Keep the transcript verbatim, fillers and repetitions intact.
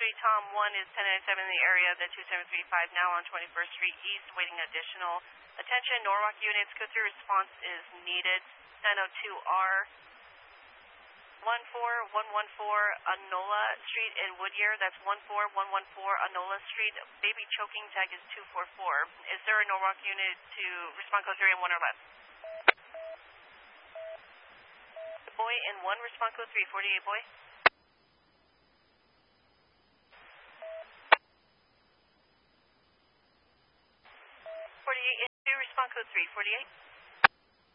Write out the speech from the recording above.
three, Tom one is ten ninety-seven in the area, the two seven three five now on twenty-first Street East, waiting additional attention. Norwalk units, code three response is needed. nine oh two R, one four one one four Anola Street in Woodyear. That's one four one one four Anola Street. Baby choking tag is two four four. Is there a Norwalk unit to respond code three and one or less? Boy in one, respond code three, forty-eight boy. forty-eight in two, respond code three, forty-eight.